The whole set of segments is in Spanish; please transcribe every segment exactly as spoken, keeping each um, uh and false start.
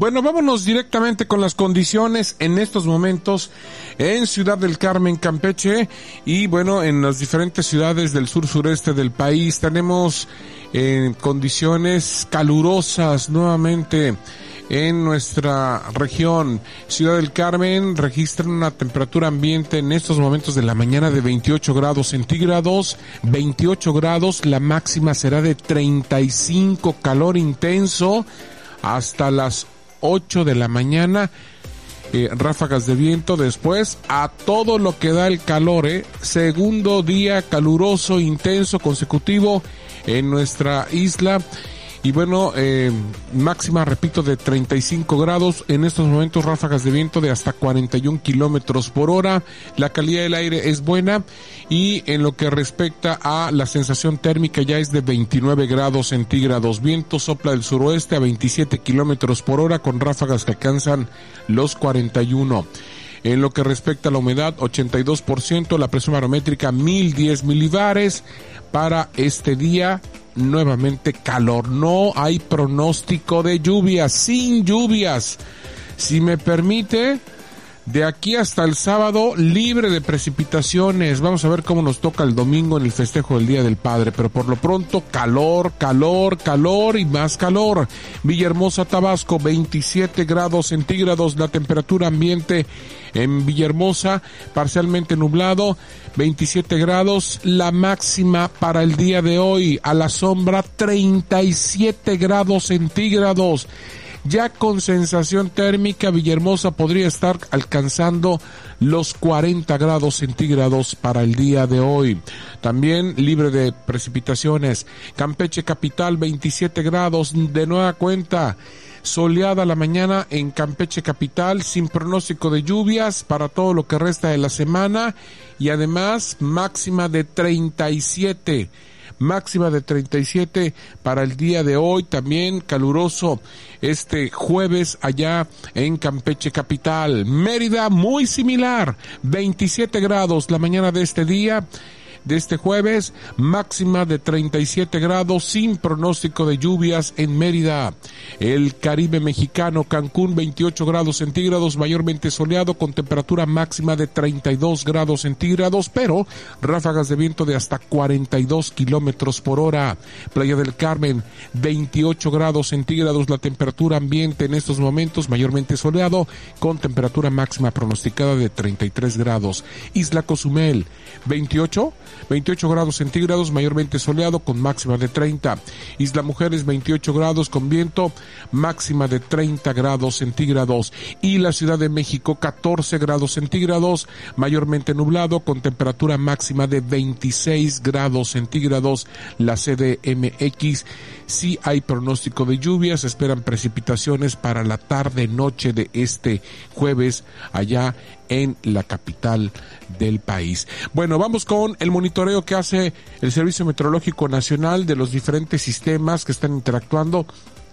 Bueno, vámonos directamente con las condiciones en estos momentos en Ciudad del Carmen, Campeche, y bueno, en las diferentes ciudades del sur sureste del país tenemos eh, condiciones calurosas nuevamente. En nuestra región, Ciudad del Carmen, registran una temperatura ambiente en estos momentos de la mañana de veintiocho grados centígrados, veintiocho grados, la máxima será de treinta y cinco, calor intenso hasta las ocho de la mañana, eh, ráfagas de viento. Después a todo lo que da el calor, eh, segundo día caluroso, intenso, consecutivo en nuestra isla. Y bueno, eh, máxima, repito, de treinta y cinco grados. En estos momentos ráfagas de viento de hasta cuarenta y un kilómetros por hora. La calidad del aire es buena. Y en lo que respecta a la sensación térmica ya es de veintinueve grados centígrados. Viento sopla del suroeste a veintisiete kilómetros por hora con ráfagas que alcanzan los cuarenta y uno. En lo que respecta a la humedad, ochenta y dos por ciento. La presión barométrica, mil diez milibares. Para este día, nuevamente calor. No hay pronóstico de lluvias, sin lluvias. Si me permite, de aquí hasta el sábado, libre de precipitaciones. Vamos a ver cómo nos toca el domingo en el festejo del Día del Padre. Pero por lo pronto, calor, calor, calor y más calor. Villahermosa, Tabasco, veintisiete grados centígrados. La temperatura ambiente en Villahermosa, parcialmente nublado, veintisiete grados. La máxima para el día de hoy, a la sombra, treinta y siete grados centígrados. Ya con sensación térmica, Villahermosa podría estar alcanzando los cuarenta grados centígrados para el día de hoy. También libre de precipitaciones. Campeche capital, veintisiete grados, de nueva cuenta. Soleada la mañana en Campeche capital, sin pronóstico de lluvias para todo lo que resta de la semana, y además máxima de treinta y siete. Máxima de treinta y siete para el día de hoy, también caluroso este jueves allá en Campeche capital. Mérida, muy similar, veintisiete grados la mañana de este día, de este jueves, máxima de treinta y siete grados, sin pronóstico de lluvias en Mérida. El Caribe mexicano, Cancún, veintiocho grados centígrados, mayormente soleado, con temperatura máxima de treinta y dos grados centígrados, pero ráfagas de viento de hasta cuarenta y dos kilómetros por hora. Playa del Carmen, veintiocho grados centígrados, la temperatura ambiente en estos momentos, mayormente soleado, con temperatura máxima pronosticada de treinta y tres grados. Isla Cozumel, veintiocho grados centígrados, mayormente soleado, con máxima de treinta. Isla Mujeres, veintiocho grados con viento, máxima de treinta grados centígrados. Y la Ciudad de México, catorce grados centígrados, mayormente nublado, con temperatura máxima de veintiséis grados centígrados. La C D M X, sí hay pronóstico de lluvias, esperan precipitaciones para la tarde-noche de este jueves allá en la capital del país. Bueno, vamos con el monitoreo que hace el Servicio Meteorológico Nacional de los diferentes sistemas que están interactuando.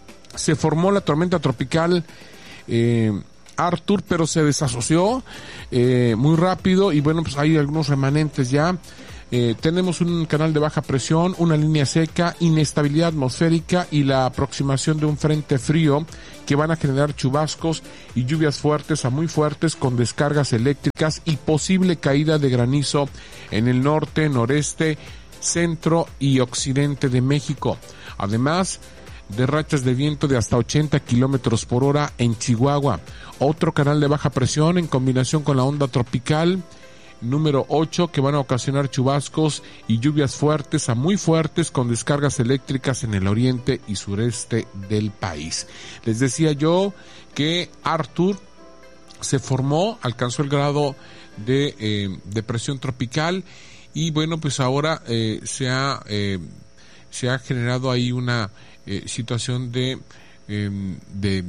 Se formó la tormenta tropical eh, Arthur, pero se desasoció eh, muy rápido, y bueno, pues hay algunos remanentes ya. Eh, tenemos un canal de baja presión, una línea seca, inestabilidad atmosférica y la aproximación de un frente frío que van a generar chubascos y lluvias fuertes a muy fuertes con descargas eléctricas y posible caída de granizo en el norte, noreste, centro y occidente de México. Además de rachas de viento de hasta ochenta kilómetros por hora en Chihuahua. Otro canal de baja presión en combinación con la onda tropical número ocho, que van a ocasionar chubascos y lluvias fuertes a muy fuertes con descargas eléctricas en el oriente y sureste del país. Les decía yo que Arthur se formó, alcanzó el grado de eh, depresión tropical, y bueno, pues ahora eh, se ha eh, se ha generado ahí una eh, situación de eh, de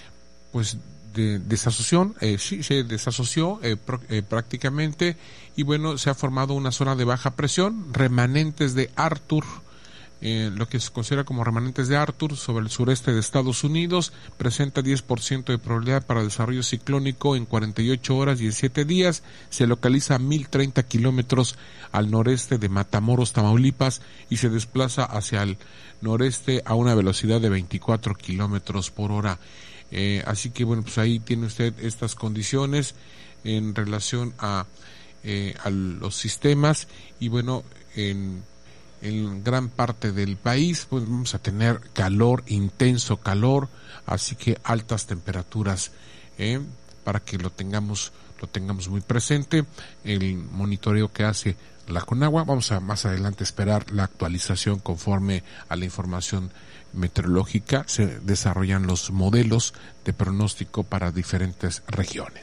pues de desasociación, eh, sí, se desasoció eh, pr- eh, prácticamente, y bueno, se ha formado una zona de baja presión, remanentes de Arthur, eh, lo que se considera como remanentes de Arthur sobre el sureste de Estados Unidos, presenta diez por ciento de probabilidad para desarrollo ciclónico en cuarenta y ocho horas, diecisiete días, se localiza a mil treinta kilómetros al noreste de Matamoros, Tamaulipas, y se desplaza hacia el noreste a una velocidad de veinticuatro kilómetros por hora. Eh, así que bueno, pues ahí tiene usted estas condiciones en relación a, eh, a los sistemas, y bueno, en, en gran parte del país pues vamos a tener calor, intenso calor, así que altas temperaturas, eh, para que lo tengamos lo tengamos muy presente. El monitoreo que hace la Conagua, vamos a más adelante esperar la actualización conforme a la información meteorológica. Se desarrollan los modelos de pronóstico para diferentes regiones.